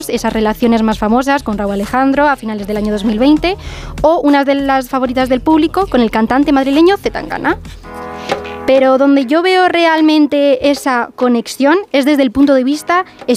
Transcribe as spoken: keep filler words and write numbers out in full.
esas relaciones más famosas con Rauw Alejandro a finales del año dos mil veinte, o una de las favoritas del público con el cantante madrileño C. Tangana. Pero donde yo veo realmente esa conexión es desde el punto de vista